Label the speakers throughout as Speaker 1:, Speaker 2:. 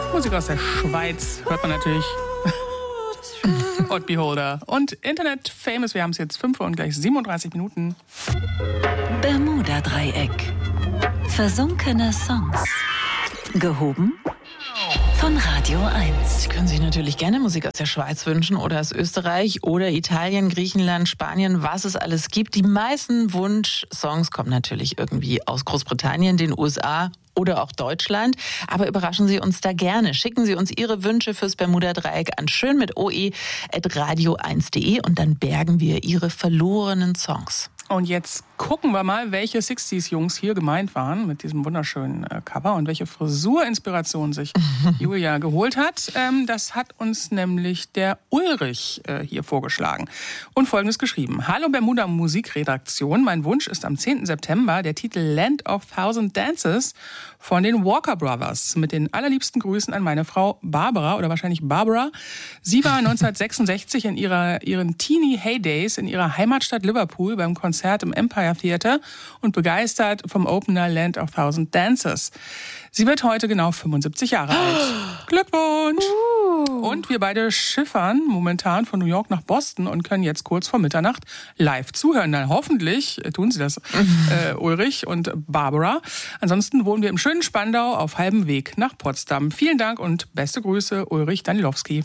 Speaker 1: Musik aus der Schweiz hört man natürlich. Odd Beholder. Und Internet Famous, wir haben es jetzt 5 und gleich 37 Minuten.
Speaker 2: Bermuda-Dreieck. Versunkene Songs. Gehoben von Radio 1.
Speaker 3: Sie können sich natürlich gerne Musik aus der Schweiz wünschen oder aus Österreich oder Italien, Griechenland, Spanien, was es alles gibt. Die meisten Wunschsongs kommen natürlich irgendwie aus Großbritannien, den USA oder auch Deutschland. Aber überraschen Sie uns da gerne. Schicken Sie uns Ihre Wünsche fürs Bermuda-Dreieck an schön mit oe@radio1.de und dann bergen wir Ihre verlorenen Songs.
Speaker 1: Und jetzt gucken wir mal, welche 60s-Jungs hier gemeint waren mit diesem wunderschönen Cover und welche Frisurinspiration sich Julia geholt hat. Das hat uns nämlich der Ulrich hier vorgeschlagen und Folgendes geschrieben. Hallo Bermuda Musikredaktion, mein Wunsch ist am 10. September der Titel Land of Thousand Dances von den Walker Brothers. Mit den allerliebsten Grüßen an meine Frau Barbara oder wahrscheinlich Barbara. Sie war 1966 in ihren Teenie Heydays in ihrer Heimatstadt Liverpool beim Konzert im Empire Theater und begeistert vom Opener Land of Thousand Dances. Sie wird heute genau 75 Jahre alt. Glückwunsch! Und wir beide schiffern momentan von New York nach Boston und können jetzt kurz vor Mitternacht live zuhören. Dann hoffentlich tun Sie das, Ulrich und Barbara. Ansonsten wohnen wir im schönen Spandau auf halbem Weg nach Potsdam. Vielen Dank und beste Grüße, Ulrich Danilowski.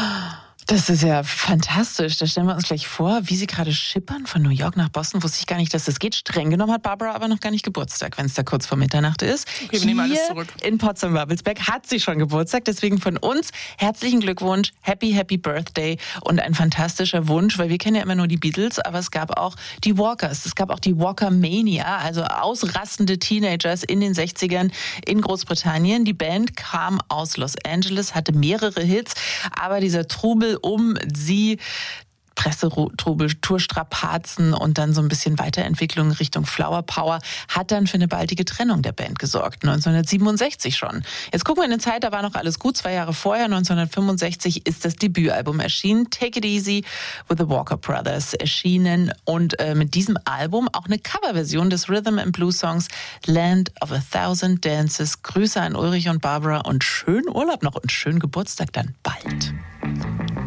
Speaker 3: Das ist ja fantastisch. Da stellen wir uns gleich vor, wie Sie gerade schippern von New York nach Boston. Wusste ich gar nicht, dass das geht. Streng genommen hat Barbara aber noch gar nicht Geburtstag, wenn es da kurz vor Mitternacht ist.
Speaker 1: Okay, wir nehmen alles zurück.
Speaker 3: In Potsdam-Babelsberg hat sie schon Geburtstag. Deswegen von uns herzlichen Glückwunsch, Happy Birthday und ein fantastischer Wunsch, weil wir kennen ja immer nur die Beatles, aber es gab auch die Walkers. Es gab auch die Walker-Mania, also ausrastende Teenagers in den 60ern in Großbritannien. Die Band kam aus Los Angeles, hatte mehrere Hits, aber dieser Trubel um sie, Pressetrubel, Tourstrapazen und dann so ein bisschen Weiterentwicklung Richtung Flower Power hat dann für eine baldige Trennung der Band gesorgt, 1967 schon. Jetzt gucken wir in eine Zeit, da war noch alles gut. 2 Jahre vorher, 1965, ist das Debütalbum erschienen, Take It Easy with the Walker Brothers erschienen und mit diesem Album auch eine Coverversion des Rhythm and Blues Songs Land of a Thousand Dances. Grüße an Ulrich und Barbara und schönen Urlaub noch und schönen Geburtstag dann bald.